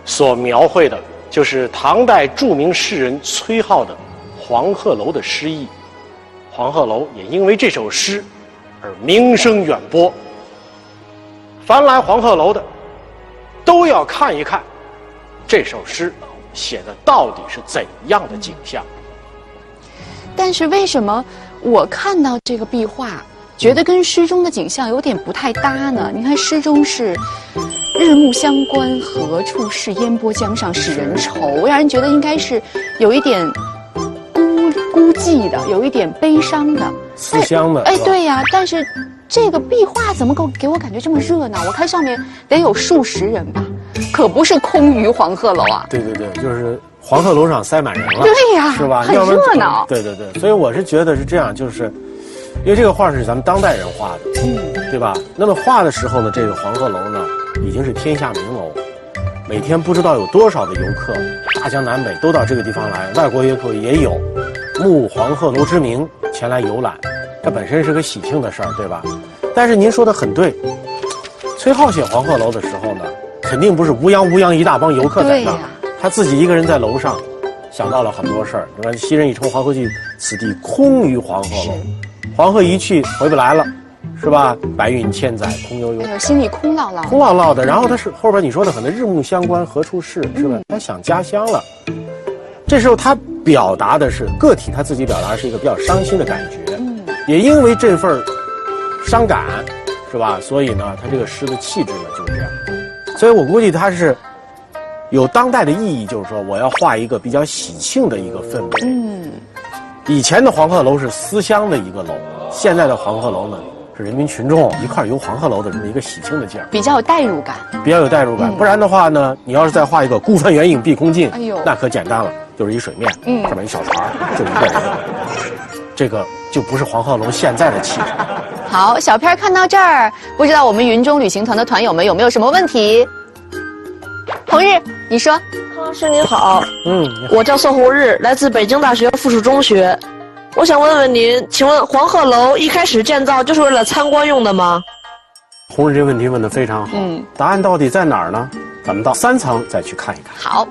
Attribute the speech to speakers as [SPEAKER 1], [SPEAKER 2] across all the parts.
[SPEAKER 1] 所描绘的就是唐代著名诗人崔颢的《黄鹤楼》的诗意。黄鹤楼也因为这首诗而名声远播。凡来黄鹤楼的，都要看一看这首诗写的到底是怎样的景象。
[SPEAKER 2] 但是为什么我看到这个壁画，觉得跟诗中的景象有点不太搭呢？你看诗中是“日暮乡关何处是，烟波江上使人愁”，让人觉得应该是有一点孤寂的，有一点悲伤的、
[SPEAKER 1] 思乡的。
[SPEAKER 2] 哎，对呀，但是这个壁画怎么给我感觉这么热闹？我看上面得有数十人吧，可不是空余黄鹤楼啊。
[SPEAKER 1] 对对对，就是黄鹤楼上塞满人了。
[SPEAKER 2] 对呀，
[SPEAKER 1] 是吧？
[SPEAKER 2] 很热闹。
[SPEAKER 1] 对对对，所以我是觉得是这样，就是因为这个画是咱们当代人画的，对吧？那么画的时候呢，这个黄鹤楼呢已经是天下名楼，每天不知道有多少的游客，大江南北都到这个地方来，外国游客也有，慕黄鹤楼之名前来游览，这本身是个喜庆的事儿，对吧？但是您说的很对，崔颢写黄鹤楼的时候呢，肯定不是乌泱一大帮游客在那儿，他自己一个人在楼上，想到了很多事儿。你看昔人已乘黄鹤去，此地空余黄鹤楼。黄鹤一去回不来了，是吧？白云千载空悠悠，
[SPEAKER 2] 哎呦，心里空落落，
[SPEAKER 1] 空落落的。然后他是后边你说的可能日暮乡关何处是，是吧？他想家乡了。这时候他表达的是个体，他自己表达是一个比较伤心的感觉，也因为这份伤感，是吧？所以呢，他这个诗的气质呢就是这样。所以我估计他是有当代的意义，就是说我要画一个比较喜庆的一个氛围。以前的黄鹤楼是思乡的一个楼，现在的黄鹤楼呢是人民群众一块游黄鹤楼的这么一个喜庆的劲儿，
[SPEAKER 2] 比较有代入感，
[SPEAKER 1] 比较有代入感。不然的话呢，你要是再画一个孤帆远影碧空尽，
[SPEAKER 2] 哎呦，
[SPEAKER 1] 那可简单了，就是一水面，上面一小船，就一个人，这个就不是黄鹤楼现在的气质。
[SPEAKER 2] 好，小片看到这儿，不知道我们云中旅行团的团友们有没有什么问题？红日，你说。
[SPEAKER 3] 康老师您好，我叫宋红日，来自北京大学附属中学。我想问问您，请问黄鹤楼一开始建造就是为了参观用的吗？
[SPEAKER 1] 红日这个问题问得非常好，答案到底在哪儿呢？咱们到3层再去看一看。
[SPEAKER 2] 好。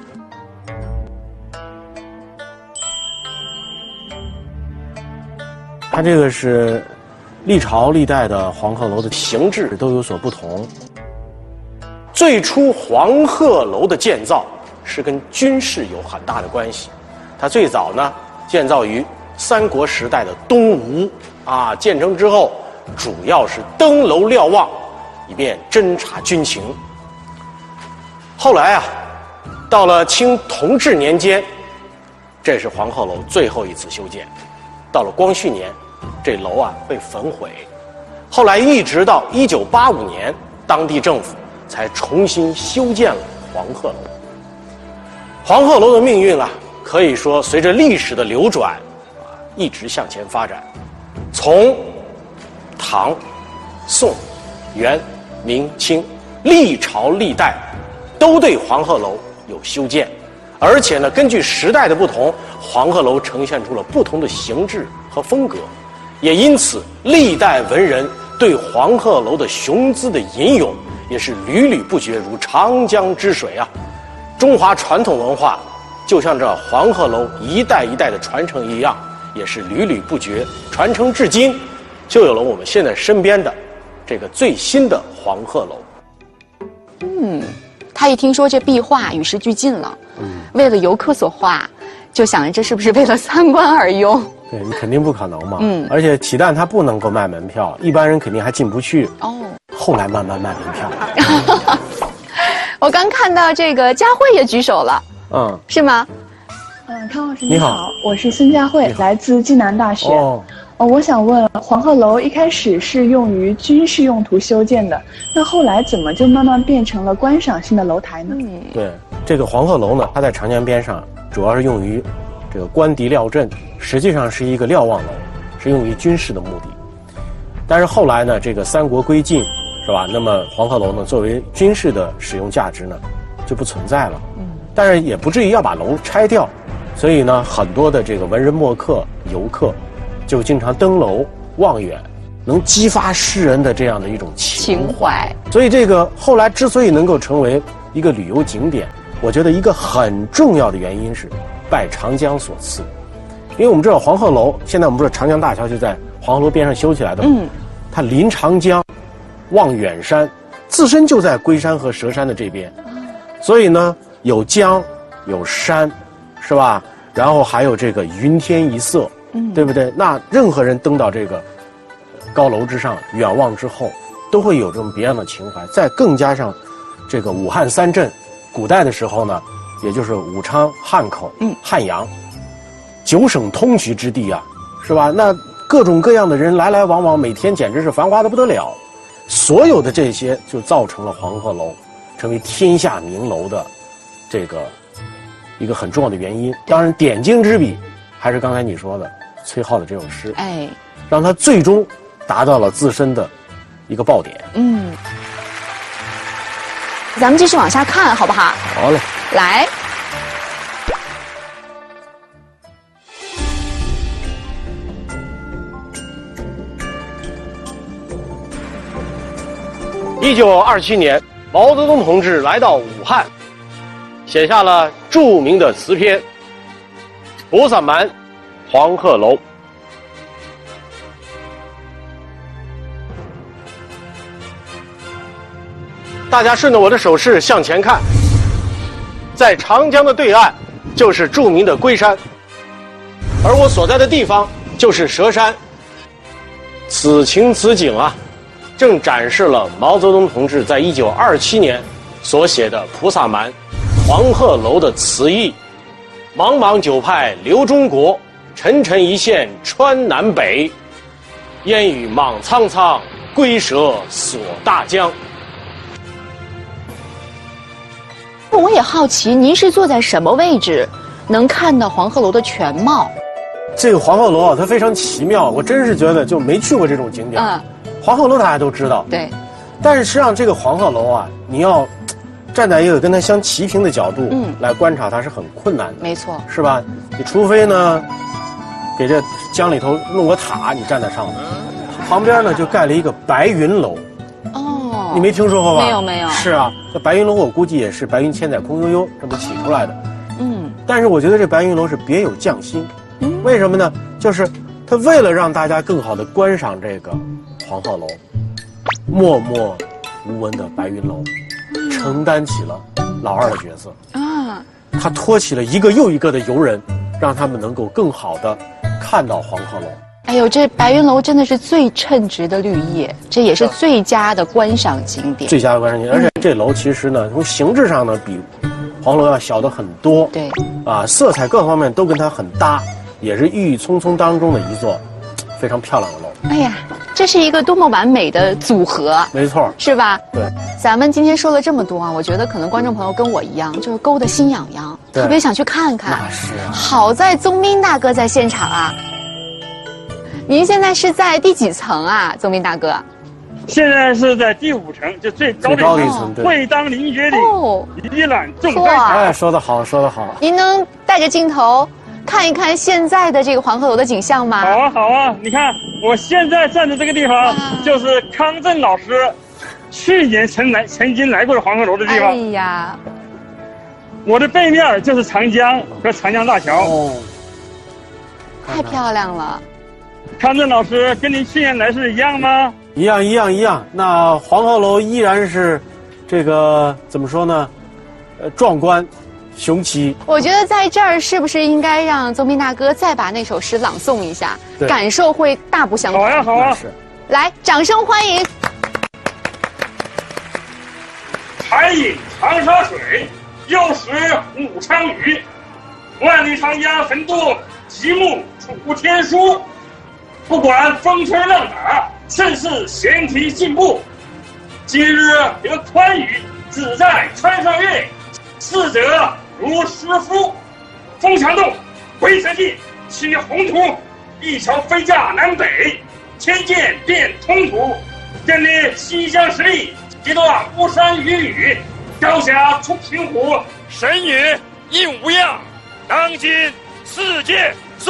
[SPEAKER 1] 它这个是历朝历代的黄鹤楼的形制都有所不同。最初黄鹤楼的建造是跟军事有很大的关系，它最早呢建造于三国时代的东吴啊，建成之后主要是登楼瞭望，以便侦察军情。后来啊，到了清同治年间，这是黄鹤楼最后一次修建。到了光绪年，这楼啊被焚毁。后来一直到1985年，当地政府才重新修建了黄鹤楼。黄鹤楼的命运啊，可以说随着历史的流转一直向前发展。从唐、宋、元、明、清，历朝历代都对黄鹤楼有修建，而且呢，根据时代的不同，黄鹤楼呈现出了不同的形制和风格，也因此历代文人对黄鹤楼的雄姿的吟咏也是屡屡不绝，如长江之水啊。中华传统文化就像这黄鹤楼一代一代的传承一样，也是屡屡不绝，传承至今，就有了我们现在身边的这个最新的黄鹤楼。
[SPEAKER 2] 他一听说这壁画与时俱进了，为了游客所画，就想着这是不是为了参观而用？
[SPEAKER 1] 对，你肯定不可能嘛。而且启旦它不能够卖门票，一般人肯定还进不去。后来慢慢卖门票。
[SPEAKER 2] 我刚看到这个佳慧也举手了，是吗？
[SPEAKER 4] 康老师你好，我是孙佳慧，来自暨南大学。我想问，黄鹤楼一开始是用于军事用途修建的，那后来怎么就慢慢变成了观赏性的楼台呢？
[SPEAKER 1] 对，这个黄鹤楼呢，它在长江边上，主要是用于这个观敌料阵，实际上是一个瞭望楼，是用于军事的目的。但是后来呢，这个三国归晋，是吧？那么黄鹤楼呢，作为军事的使用价值呢，就不存在了。但是也不至于要把楼拆掉，所以呢，很多的这个文人墨客、游客，就经常登楼望远，能激发诗人的这样的一种情怀。所以这个后来之所以能够成为一个旅游景点， 我觉得一个很重要的原因是拜长江所赐，因为我们知道黄鹤楼，现在我们不是长江大桥就在黄鹤楼边上修起来的吗？它临长江，望远山，自身就在龟山和佘山的这边，所以呢有江有山，是吧？然后还有这个云天一色，对不对？那任何人登到这个高楼之上，远望之后，都会有这种别样的情怀。再更加上这个武汉三镇，古代的时候呢，也就是武昌、汉口、汉阳，9省通衢之地啊，是吧？那各种各样的人来来往往，每天简直是繁华的不得了。所有的这些就造成了黄鹤楼成为天下名楼的这个一个很重要的原因。当然，点睛之笔还是刚才你说的崔颢的这首诗，让他最终达到了自身的一个爆点。
[SPEAKER 2] 咱们继续往下看，好不好？
[SPEAKER 1] 好嘞，
[SPEAKER 2] 来。
[SPEAKER 1] 1927年，毛泽东同志来到武汉，写下了著名的词篇《菩萨蛮·黄鹤楼》。大家顺着我的手势向前看，在长江的对岸就是著名的龟山，而我所在的地方就是佘山。此情此景啊，正展示了毛泽东同志在1927年所写的《菩萨蛮·黄鹤楼》的词意：茫茫九派流中国，沉沉一线穿南北。烟雨莽苍苍，龟蛇锁大江。
[SPEAKER 2] 我也好奇，您是坐在什么位置，能看到黄鹤楼的全貌？
[SPEAKER 1] 这个黄鹤楼啊，它非常奇妙，我真是觉得就没去过这种景点。黄鹤楼大家都知道，
[SPEAKER 2] 对。
[SPEAKER 1] 但是实际上，这个黄鹤楼啊，你要站在一个跟它相齐平的角度来观察它是很困难的，
[SPEAKER 2] 没错，
[SPEAKER 1] 是吧？你除非呢，给这江里头弄个塔，你站在上面，旁边呢就盖了一个白云楼。你没听说过吧？
[SPEAKER 2] 没有。
[SPEAKER 1] 是啊，这白云楼我估计也是白云千载空悠悠这么起出来的。但是我觉得这白云楼是别有匠心。为什么呢？就是他为了让大家更好的观赏这个黄鹤楼，默默无闻的白云楼承担起了老二的角色啊。他托起了一个又一个的游人，让他们能够更好的看到黄鹤楼。
[SPEAKER 2] 哎呦，这白云楼真的是最称职的绿叶，这也是最佳的观赏景点。
[SPEAKER 1] 最佳的观赏景点，而且这楼其实呢，从形制上呢，比黄楼要小的很多。
[SPEAKER 2] 对，
[SPEAKER 1] 色彩各方面都跟它很搭，也是郁郁葱葱当中的一座非常漂亮的楼。
[SPEAKER 2] 哎呀，这是一个多么完美的组合！
[SPEAKER 1] 没错，
[SPEAKER 2] 是吧？
[SPEAKER 1] 对。
[SPEAKER 2] 咱们今天说了这么多啊，我觉得可能观众朋友跟我一样，就是勾得心痒痒，特别想去看看。
[SPEAKER 1] 那是啊。
[SPEAKER 2] 好在宗斌大哥在现场啊。您现在是在第几层啊，宗斌大哥？
[SPEAKER 5] 现在是在第5层，就最高的一层，会当凌绝顶，一览众山小。
[SPEAKER 1] 哎，说得好，说得好。
[SPEAKER 2] 您能带着镜头看一看现在的这个黄鹤楼的景象吗？
[SPEAKER 5] 好啊，好啊！你看，我现在站的这个地方，就是康震老师去年曾经来过的黄鹤楼的地方。
[SPEAKER 2] 哎呀，
[SPEAKER 5] 我的背面就是长江和长江大桥。
[SPEAKER 2] 太漂亮了。
[SPEAKER 5] 康震老师跟您去年来是一样吗？
[SPEAKER 1] 一样。那黄鹤楼依然是这个怎么说呢？壮观、雄奇。
[SPEAKER 2] 我觉得在这儿是不是应该让宗斌大哥再把那首诗朗诵一下，感受会大不相同。
[SPEAKER 5] 好呀，好啊。
[SPEAKER 2] 来，掌声欢迎。
[SPEAKER 5] 才饮长沙水，又食武昌鱼。万里长江横渡，极目楚天舒。不管风吹浪打，甚是闲庭信步。今日得宽裕，只在川上月。逝者如斯夫。风强动，回神地，起宏图。一桥飞架南北，千剑变通途。建立西江实力，截断巫山雨雨。高峡出平湖，神女应无恙。当今世界数。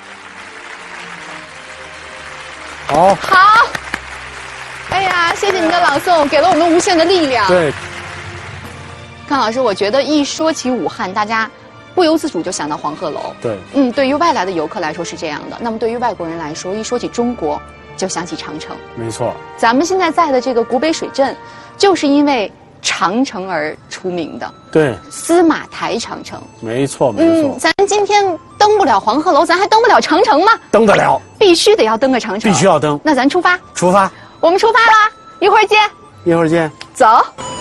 [SPEAKER 1] 好，
[SPEAKER 2] 哎呀，谢谢您的朗诵，给了我们无限的力量。
[SPEAKER 1] 对，
[SPEAKER 2] 康老师，我觉得一说起武汉，大家不由自主就想到黄鹤楼。
[SPEAKER 1] 对，
[SPEAKER 2] 对于外来的游客来说是这样的。那么对于外国人来说，一说起中国，就想起长城。
[SPEAKER 1] 没错。
[SPEAKER 2] 咱们现在在的这个古北水镇，就是因为长城而出名的。
[SPEAKER 1] 对，
[SPEAKER 2] 司马台长城。
[SPEAKER 1] 没错，没错。
[SPEAKER 2] 咱今天登不了黄鹤楼，咱还登不了长城吗？
[SPEAKER 1] 登得了，
[SPEAKER 2] 必须得要登个长城。
[SPEAKER 1] 必须要登。
[SPEAKER 2] 那咱出发。
[SPEAKER 1] 出发。
[SPEAKER 2] 我们出发啦！一会儿见。
[SPEAKER 1] 一会儿见。
[SPEAKER 2] 走。